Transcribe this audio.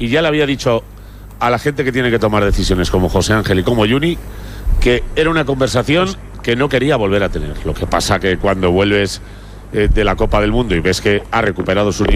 y ya le había dicho a la gente que tiene que tomar decisiones como José Ángel y como Juni que era una conversación que no quería volver a tener. Lo que pasa que cuando vuelves de la Copa del Mundo y ves que ha recuperado su nivel